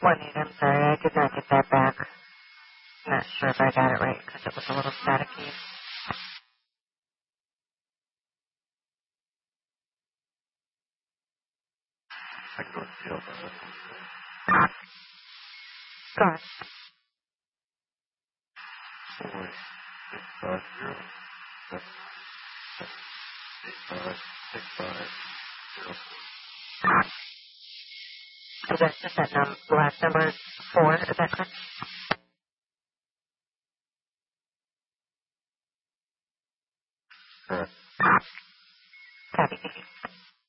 18, I'm sorry, I did not get that back. Not sure if I got it right because it was a little staticky. I can go field. Go ahead. 46506565650. Is that just that last number 4? Is that correct? Correct. Copy.